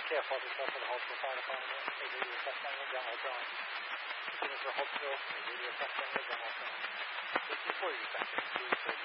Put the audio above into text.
Careful, be careful the Holtsville Fire Department. They do your test on your general drone. Even for Holtsville, they do your test on your general drone. This is for your sensors.